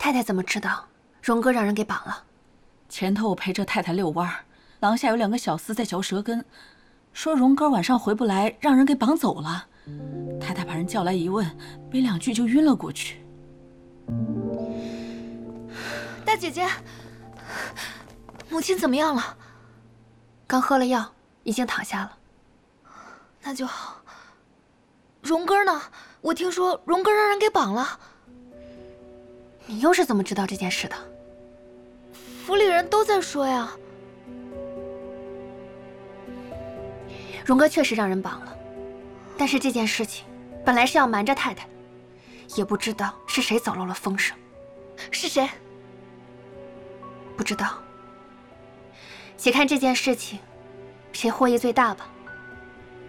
太太怎么知道荣哥让人给绑了？ 前头我陪着太太遛弯，廊下有2个小厮在嚼舌根，说荣哥晚上回不来，让人给绑走了。太太把人叫来一问，没2句就晕了过去。 大姐姐，母亲怎么样了？ 刚喝了药，已经躺下了。 那就好。荣哥呢？我听说荣哥让人给绑了。 你又是怎么知道这件事的？ 府里人都在说呀。 荣哥确实让人绑了，但是这件事情本来是要瞒着太太，也不知道是谁走漏了风声。 是谁？ 不知道。且看这件事情，谁获益最大吧。